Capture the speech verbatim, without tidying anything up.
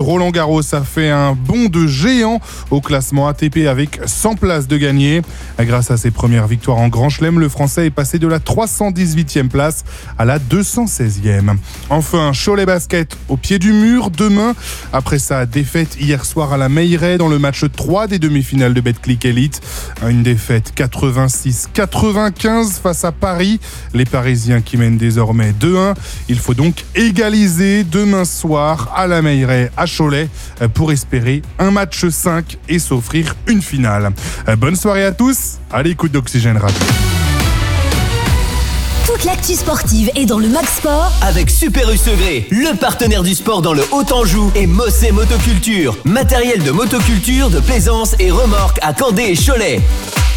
Roland Garros a fait un bond de géant au classement A T P avec cent places de gagnées. Grâce à ses premières victoires en Grand Chelem, le Français est passé de la trois cent dix-huitième place à la deux cent seizième. Enfin, Cholet Basket au pied du mur demain. Après sa défaite hier soir à la Meilleray dans le match trois des demi-finales de Betclic Elite. Une défaite quatre-vingt-six quatre-vingt-quinze face à Paris. Les Parisiens qui mènent désormais deux un. Il faut donc égaliser demain soir à la Meilleray à Cholet pour espérer un match cinq et s'offrir une finale. Bonne soirée à tous, à l'écoute d'Oxygène Radio. Toute l'actu sportive est dans le Mag Sport avec Super U Segré, le partenaire du sport dans le Haut-Anjou, et Mossé Motoculture, matériel de motoculture, de plaisance et remorque à Candé et Cholet.